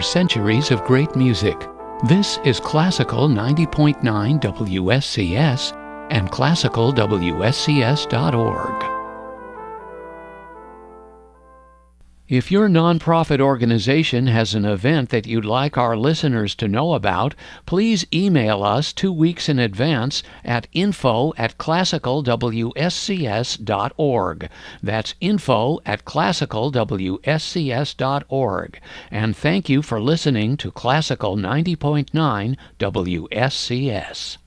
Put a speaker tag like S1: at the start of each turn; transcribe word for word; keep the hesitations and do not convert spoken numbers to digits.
S1: centuries of great music. This is Classical ninety point nine W S C S and classical W S C S dot org. If your nonprofit organization has an event that you'd like our listeners to know about, please email us two weeks in advance at info at classical W S C S dot org. That's info at classical W S C S dot org. And thank you for listening to Classical ninety point nine W S C S.